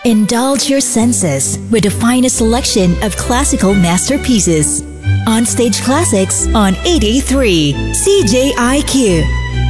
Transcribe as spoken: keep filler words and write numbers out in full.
Indulge your senses with the finest selection of classical masterpieces. On Stage Classics on eighty-three C J I Q.